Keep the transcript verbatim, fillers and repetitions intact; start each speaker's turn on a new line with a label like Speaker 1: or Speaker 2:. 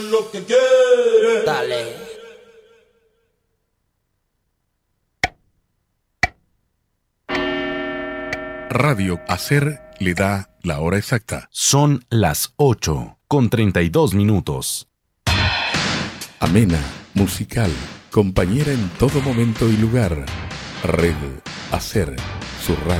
Speaker 1: Lo que quiere.
Speaker 2: Dale.
Speaker 3: Radio Hacer le da la hora exacta.
Speaker 4: Son las ocho con treinta y dos minutos.
Speaker 3: Amena, musical, compañera en todo momento y lugar. Red Hacer, su radio.